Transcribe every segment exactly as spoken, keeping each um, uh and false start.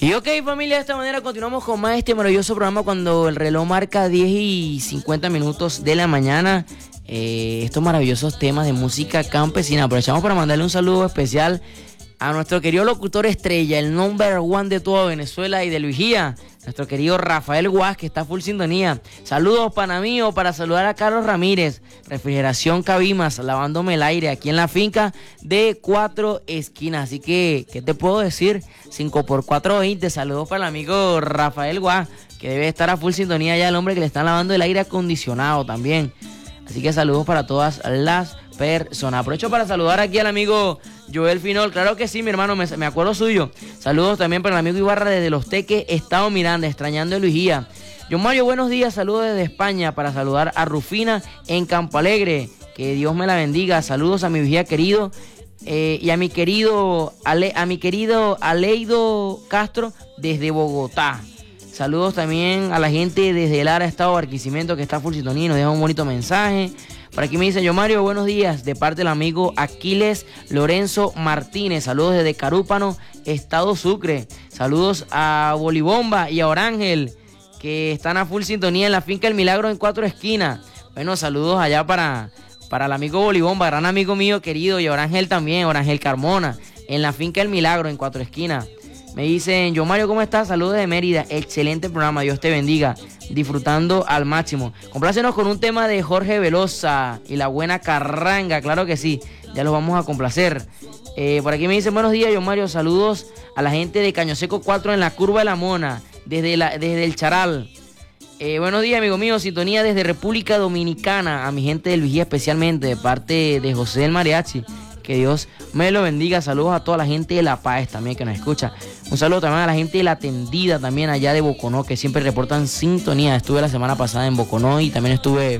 Y ok, familia, de esta manera continuamos con más este maravilloso programa cuando el reloj marca diez y cincuenta minutos de la mañana. Eh, estos maravillosos temas de música campesina. Aprovechamos para mandarle un saludo especial a nuestro querido locutor estrella, el number one de toda Venezuela y del Vigía, nuestro querido Rafael Guas, que está full sintonía. Saludos, pana mío, para saludar a Carlos Ramírez, Refrigeración Cabimas, lavándome el aire aquí en la finca de Cuatro Esquinas. Así que, ¿qué te puedo decir? cinco por cuatro veinte, saludos para el amigo Rafael Guas, que debe estar a full sintonía ya, el hombre que le están lavando el aire acondicionado también. Así que saludos para todas las personas. Aprovecho para saludar aquí al amigo Joel Finol. Claro que sí, mi hermano, me, me acuerdo suyo. Saludos también para el amigo Ibarra desde Los Teques, Estado Miranda, extrañando el Luigía. John Mario, buenos días, saludos desde España para saludar a Rufina en Campo Alegre. Que Dios me la bendiga. Saludos a mi Vigía querido eh, y a mi querido Ale, a mi querido Aleido Castro desde Bogotá. Saludos también a la gente desde el Lara Estado Barquisimeto, que está full sintonía, nos deja un bonito mensaje. Por aquí me dice yo, Mario, buenos días, de parte del amigo Aquiles Lorenzo Martínez. Saludos desde Carúpano, Estado Sucre. Saludos a Bolibomba y a Orángel, que están a full sintonía en la finca El Milagro en Cuatro Esquinas. Bueno, saludos allá para, para el amigo Bolibomba, gran amigo mío querido, y a Orángel también, Orángel Carmona, en la finca El Milagro en Cuatro Esquinas. Me dicen, yo Mario, ¿cómo estás? Saludos de Mérida, excelente programa, Dios te bendiga, disfrutando al máximo. Complácenos con un tema de Jorge Velosa y la buena carranga, claro que sí, ya los vamos a complacer. Eh, por aquí me dicen, buenos días, yo Mario, saludos a la gente de Caño Seco cuatro en la Curva de la Mona, desde, la, desde el Charal. Eh, buenos días, amigo mío, sintonía desde República Dominicana, a mi gente del Vigía especialmente, de parte de José del Mariachi. Que Dios me lo bendiga. Saludos a toda la gente de La Paz también que nos escucha. Un saludo también a la gente de La Tendida también allá de Boconó, que siempre reportan sintonía. Estuve la semana pasada en Boconó y también estuve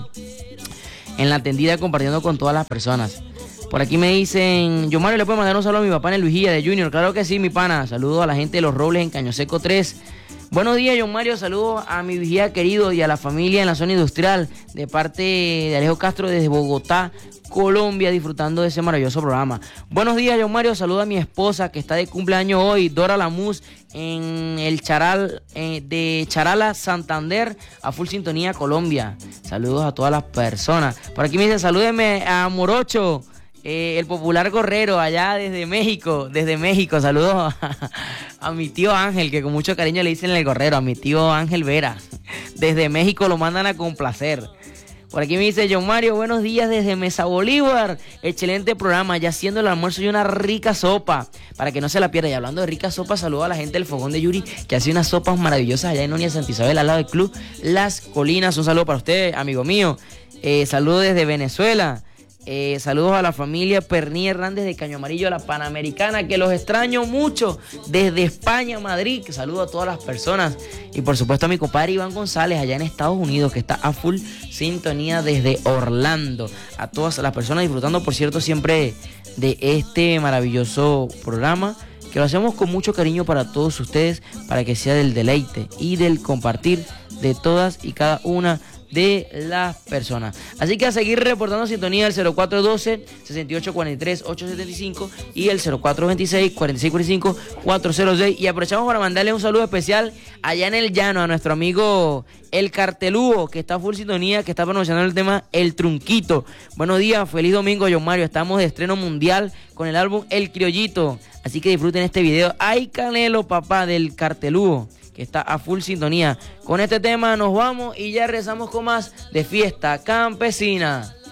en La Tendida compartiendo con todas las personas. Por aquí me dicen, yo Mario, le puedo mandar un saludo a mi papá en el Vigía de Junior. Claro que sí, mi pana. Saludos a la gente de Los Robles en Caño Seco tres. Buenos días, John Mario, saludos a mi Vigía querido y a la familia en la zona industrial de parte de Alejo Castro desde Bogotá, Colombia, disfrutando de ese maravilloso programa. Buenos días, John Mario, saludo a mi esposa que está de cumpleaños hoy, Dora Lamus, en el Charal, eh, de Charala, Santander, a full sintonía, Colombia. Saludos a todas las personas. Por aquí me dicen, salúdeme a Morocho, eh, el popular gorrero, allá desde México, desde México. Saludos a, a mi tío Ángel, que con mucho cariño le dicen el gorrero, a mi tío Ángel Vera. Desde México lo mandan a complacer. Por aquí me dice John Mario, buenos días desde Mesa Bolívar, excelente programa, ya haciendo el almuerzo y una rica sopa, para que no se la pierda. Y hablando de rica sopa, saludo a la gente del Fogón de Yuri, que hace unas sopas maravillosas allá en Onia Santa Isabel, al lado del Club Las Colinas. Un saludo para usted, amigo mío. Eh, saludo desde Venezuela. Eh, saludos a la familia Perní Hernández de Caño Amarillo, a la Panamericana, que los extraño mucho, desde España, Madrid. Que saludo a todas las personas. Y por supuesto a mi compadre Iván González allá en Estados Unidos, que está a full sintonía desde Orlando. A todas las personas disfrutando, por cierto, siempre de este maravilloso programa, que lo hacemos con mucho cariño para todos ustedes, para que sea del deleite y del compartir de todas y cada una de las personas. Así que a seguir reportando sintonía, el cero cuatro uno dos, seis ocho cuatro tres, ocho siete cinco y el cero cuatro dos seis, cuatro seis cuatro cinco, cuatro cero seis. Y aprovechamos para mandarle un saludo especial allá en el llano a nuestro amigo El Cartelúo, que está full sintonía, que está pronunciando el tema El Trunquito. Buenos días, feliz domingo, John Mario. Estamos de estreno mundial con el álbum El Criollito, así que disfruten este video. Ay Canelo, papá, del Cartelúo, que está a full sintonía. Con este tema nos vamos y ya regresamos con más de Fiesta Campesina.